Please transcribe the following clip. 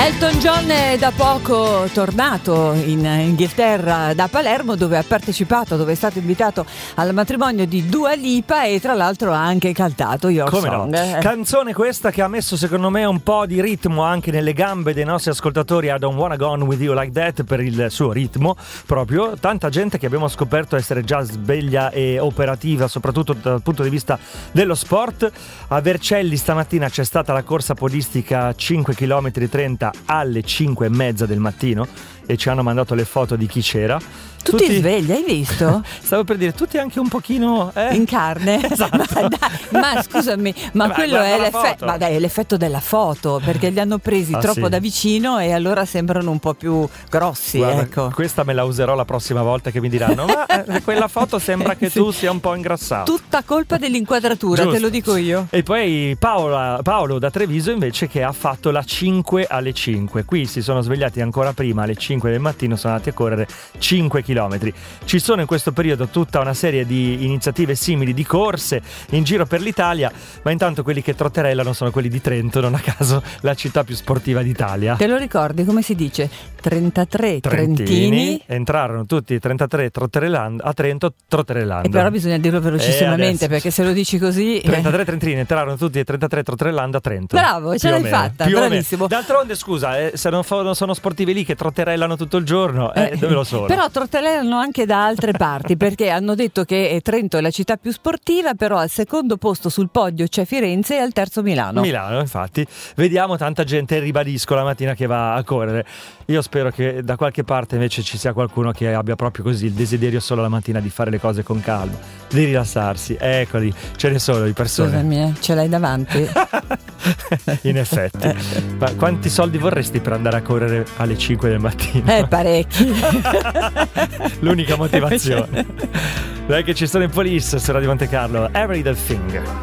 Elton John è da poco tornato in Inghilterra da Palermo, dove ha partecipato, dove è stato invitato al matrimonio di Dua Lipa e tra l'altro ha anche cantato Your Come Song. No? Canzone questa che ha messo secondo me un po' di ritmo anche nelle gambe dei nostri ascoltatori. I Don't Wanna Go On With You Like That, per il suo ritmo proprio. Tanta gente che abbiamo scoperto essere già sveglia e operativa, soprattutto dal punto di vista dello sport. A Vercelli stamattina c'è stata la corsa podistica 5 km 30 alle 5:30 del mattino e ci hanno mandato le foto di chi c'era. Tutti svegli, hai visto? Stavo per dire, tutti anche un pochino in carne. Esatto. Ma scusami, ma quello è l'effetto. Ma dai, è l'effetto della foto, perché li hanno presi troppo da vicino e allora sembrano un po' più grossi. Guarda, ecco. Questa me la userò la prossima volta che mi diranno: ma quella foto sembra che tu sia un po' ingrassato. Tutta colpa dell'inquadratura, giusto. Te lo dico io. E poi Paolo da Treviso invece, che ha fatto la 5 alle 5. Qui si sono svegliati ancora prima, alle 5 del mattino, sono andati a correre 5 km. Ci sono in questo periodo tutta una serie di iniziative simili, di corse in giro per l'Italia, ma intanto quelli che trotterellano sono quelli di Trento, non a caso la città più sportiva d'Italia. Te lo ricordi come si dice? 33 trentini entrarono tutti 33 a Trento trotterellando. E però bisogna dirlo velocissimamente, perché se lo dici così 33 trentini entrarono tutti 33 trotterellando a Trento. Bravo, ce l'hai fatta, bravissimo. D'altronde scusa, se non sono sportivi lì che trotterellano tutto il giorno, dove lo sono? Però trotterellano anche da altre parti, perché hanno detto che Trento è la città più sportiva, però al secondo posto sul podio c'è Firenze e al terzo Milano, infatti. Vediamo tanta gente, ribadisco, la mattina che va a correre. Io spero che da qualche parte invece ci sia qualcuno che abbia proprio così il desiderio solo la mattina di fare le cose con calma, di rilassarsi. Eccoli, ce ne sono di persone. Scusami, ce l'hai davanti? In effetti. Ma quanti soldi vorresti per andare a correre alle 5 del mattino? Parecchi. L'unica motivazione. Dai che ci sono i Police su Radio Monte Carlo. Every Little Thing.